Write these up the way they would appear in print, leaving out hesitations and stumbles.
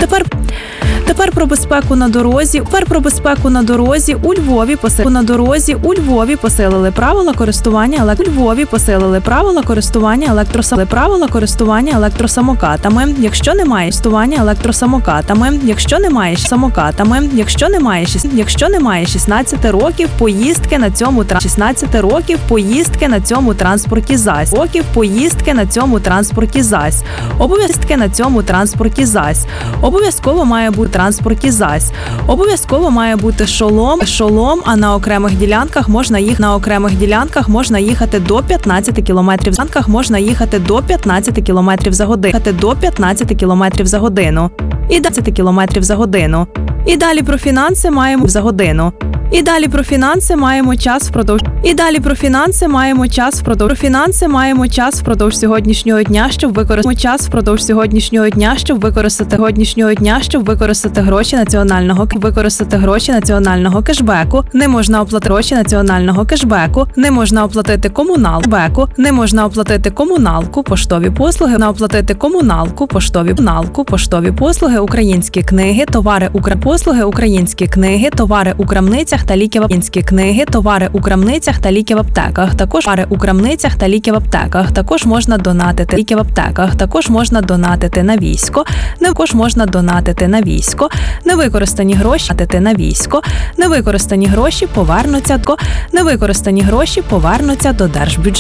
Тепер про безпеку на дорозі. У Львові посилили правила користування електросамокатами. Якщо немає 16 років, поїздки на цьому транспорті зась. Обов'язково має бути шолом, а на окремих ділянках можна їхати до 15 км за годину. І далі про фінанси маємо час впродовж сьогоднішнього дня, щоб використати гроші національного кешбеку. Не можна оплатити комуналку, поштові послуги, українські книги, товари у крамницях та ліки в аптеках. Також можна донатити на військо. Невикористані гроші повернуться до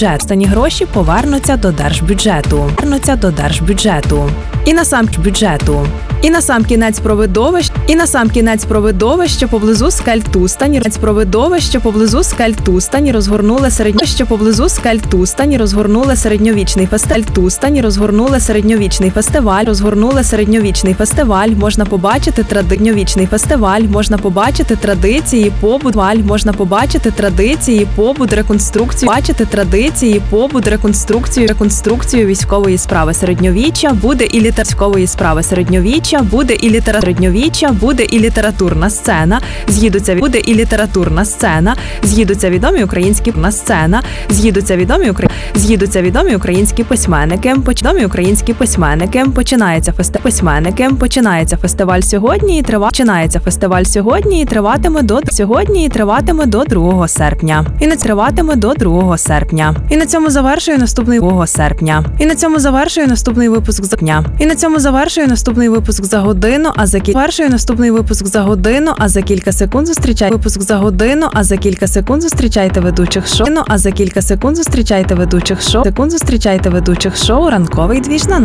держбюджету. І на сам кінець про видовище поблизу Скальтустані розгорнули середньовічний фестиваль. Можна побачити традиції, побут, реконструкцію військової справи середньовіччя, буде і літературна сцена. З'їдуться відомі українські письменники. Починається фестиваль сьогодні і триватиме до 2 серпня. І на цьому завершую наступний випуск за годину, а за кілька секунд зустрічайте ведучих шоу «Ранковий двіж» на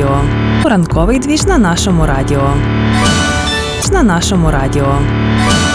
нашому радіо.